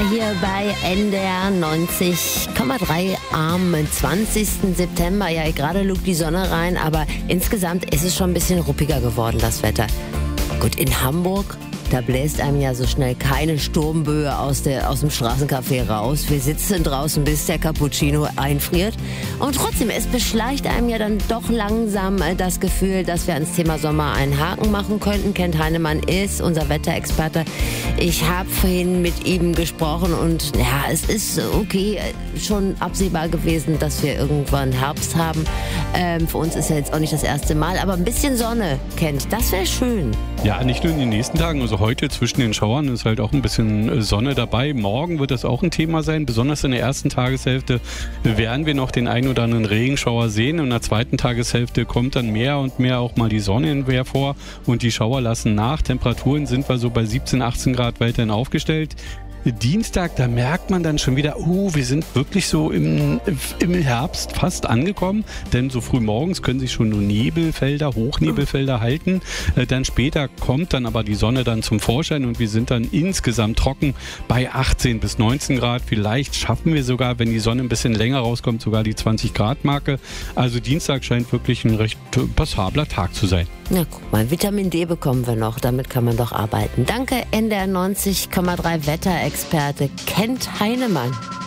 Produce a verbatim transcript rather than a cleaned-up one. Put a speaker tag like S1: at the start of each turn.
S1: hier bei N D R neunzig Komma drei am zwanzigsten September. Ja, gerade lugt die Sonne rein, aber insgesamt ist es schon ein bisschen ruppiger geworden, das Wetter. Gut, in Hamburg, da bläst einem ja so schnell keine Sturmböe aus, der, aus dem Straßencafé raus. Wir sitzen draußen, bis der Cappuccino einfriert. Und trotzdem, es beschleicht einem ja dann doch langsam das Gefühl, dass wir ans Thema Sommer einen Haken machen könnten. Kent Heinemann ist unser Wetterexperte. Ich habe vorhin mit ihm gesprochen und ja, es ist okay, schon absehbar gewesen, dass wir irgendwann Herbst haben. Ähm, für uns ist ja jetzt auch nicht das erste Mal, aber ein bisschen Sonne, Kent, das wäre schön.
S2: Ja, nicht nur in den nächsten Tagen, also heute zwischen den Schauern ist halt auch ein bisschen Sonne dabei. Morgen wird das auch ein Thema sein, besonders in der ersten Tageshälfte werden wir noch den einen oder anderen Regenschauer sehen. In der zweiten Tageshälfte kommt dann mehr und mehr auch mal die Sonne vor und die Schauer lassen nach. Temperaturen sind wir so bei siebzehn, achtzehn Grad weiterhin aufgestellt. Dienstag, da merkt man dann schon wieder, oh, wir sind wirklich so im, im Herbst fast angekommen, denn so früh morgens können sich schon nur Nebelfelder, Hochnebelfelder halten. Äh, dann später kommt dann aber die Sonne dann zum Vorschein und wir sind dann insgesamt trocken bei achtzehn bis neunzehn Grad. Vielleicht schaffen wir sogar, wenn die Sonne ein bisschen länger rauskommt, sogar die zwanzig Grad Marke. Also Dienstag scheint wirklich ein recht passabler Tag zu sein.
S1: Na guck mal, Vitamin D bekommen wir noch, damit kann man doch arbeiten. Danke, N D R neunzig Komma drei Wetterexperte Kent Heinemann.